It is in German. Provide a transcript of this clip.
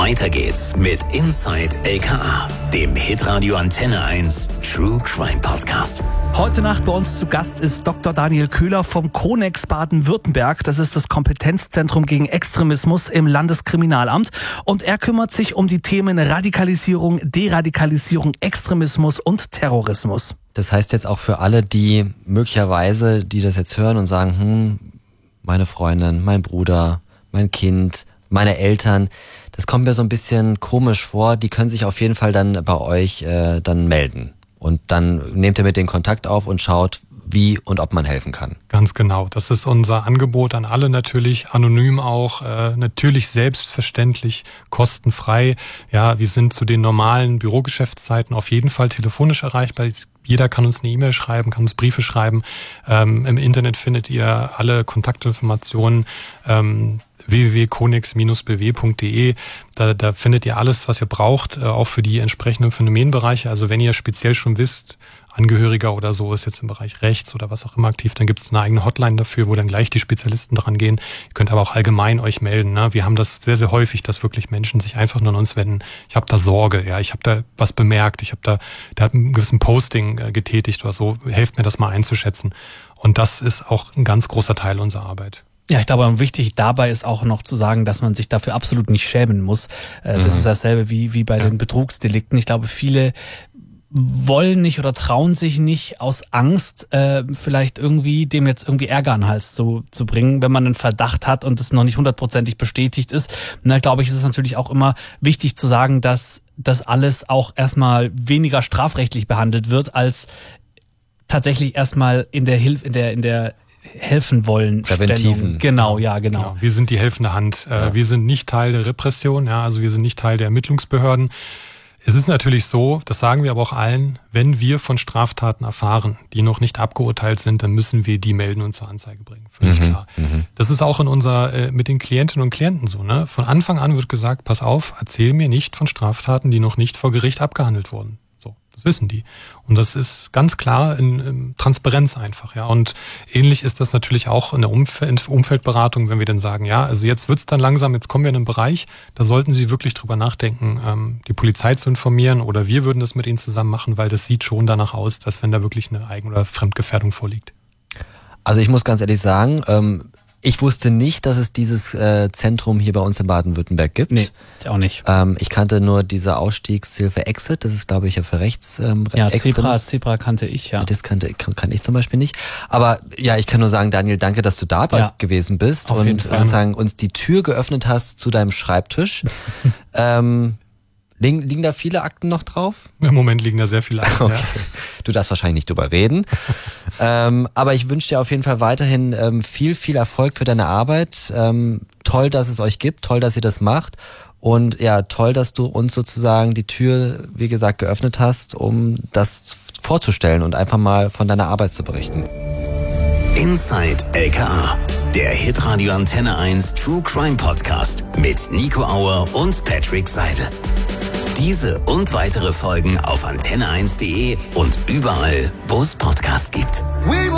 Weiter geht's mit Inside LKA, dem Hitradio Antenne 1 True Crime Podcast. Heute Nacht bei uns zu Gast ist Dr. Daniel Köhler vom Konex Baden-Württemberg. Das ist das Kompetenzzentrum gegen Extremismus im Landeskriminalamt. Und er kümmert sich um die Themen Radikalisierung, Deradikalisierung, Extremismus und Terrorismus. Das heißt jetzt auch für alle, die möglicherweise, die das jetzt hören und sagen, meine Freundin, mein Bruder, mein Kind, meine Eltern, das kommt mir so ein bisschen komisch vor, die können sich auf jeden Fall dann bei euch dann melden. Und dann nehmt ihr mit den Kontakt auf und schaut, wie und ob man helfen kann. Ganz genau. Das ist unser Angebot an alle natürlich, anonym auch, natürlich selbstverständlich, kostenfrei. Ja, wir sind zu den normalen Bürogeschäftszeiten auf jeden Fall telefonisch erreichbar. Jeder kann uns eine E-Mail schreiben, kann uns Briefe schreiben. Im Internet findet ihr alle Kontaktinformationen. www.konex-bw.de. Da findet ihr alles, was ihr braucht, auch für die entsprechenden Phänomenbereiche. Also wenn ihr speziell schon wisst, Angehöriger oder so ist jetzt im Bereich Rechts oder was auch immer aktiv, dann gibt es eine eigene Hotline dafür, wo dann gleich die Spezialisten dran gehen. Ihr könnt aber auch allgemein euch melden. Ne? Wir haben das sehr, sehr häufig, dass wirklich Menschen sich einfach nur an uns wenden. Ich habe da Sorge, ja, ich habe da was bemerkt, der hat einen gewissen Posting getätigt oder so. Helft mir das mal einzuschätzen. Und das ist auch ein ganz großer Teil unserer Arbeit. Ja, ich glaube, wichtig dabei ist auch noch zu sagen, dass man sich dafür absolut nicht schämen muss. Das ist dasselbe wie bei den Betrugsdelikten. Ich glaube, viele wollen nicht oder trauen sich nicht aus Angst, vielleicht irgendwie dem jetzt irgendwie Ärger an den Hals zu bringen, wenn man einen Verdacht hat und es noch nicht 100%ig bestätigt ist. Da glaube ich, ist es natürlich auch immer wichtig zu sagen, dass das alles auch erstmal weniger strafrechtlich behandelt wird, als tatsächlich erstmal in der helfen wollen. Präventiven. Genau, ja, genau. Wir sind die helfende Hand. Wir sind nicht Teil der Repression, ja, also wir sind nicht Teil der Ermittlungsbehörden. Es ist natürlich so, das sagen wir aber auch allen, wenn wir von Straftaten erfahren, die noch nicht abgeurteilt sind, dann müssen wir die melden und zur Anzeige bringen. Völlig klar. Das ist auch mit den Klientinnen und Klienten so. Ne? Von Anfang an wird gesagt, pass auf, erzähl mir nicht von Straftaten, die noch nicht vor Gericht abgehandelt wurden. So, das wissen die. Und das ist ganz klar in Transparenz einfach. Ja. Und ähnlich ist das natürlich auch in der Umfeldberatung, wenn wir dann sagen, ja, also jetzt wird's dann langsam, jetzt kommen wir in einen Bereich, da sollten Sie wirklich drüber nachdenken, die Polizei zu informieren, oder wir würden das mit Ihnen zusammen machen, weil das sieht schon danach aus, dass wenn da wirklich eine Eigen- oder Fremdgefährdung vorliegt. Also ich muss ganz ehrlich sagen, ich wusste nicht, dass es dieses Zentrum hier bei uns in Baden-Württemberg gibt. Nee, ich auch nicht. Ich kannte nur diese Ausstiegshilfe Exit, das ist, glaube ich, ja für Rechts. Ja, Zebra kannte ich, ja. Das kann ich zum Beispiel nicht. Aber ja, ich kann nur sagen, Daniel, danke, dass du da gewesen bist und sozusagen uns die Tür geöffnet hast zu deinem Schreibtisch. Liegen da viele Akten noch drauf? Im Moment liegen da sehr viele Akten, okay. Ja. Du darfst wahrscheinlich nicht drüber reden. Aber ich wünsche dir auf jeden Fall weiterhin viel, viel Erfolg für deine Arbeit. Toll, dass es euch gibt, toll, dass ihr das macht. Und ja, toll, dass du uns sozusagen die Tür, wie gesagt, geöffnet hast, um das vorzustellen und einfach mal von deiner Arbeit zu berichten. Inside LKA, der Hitradio Antenne 1 True Crime Podcast mit Nico Auer und Patrick Seidel. Diese und weitere Folgen auf antenne1.de und überall, wo es Podcasts gibt.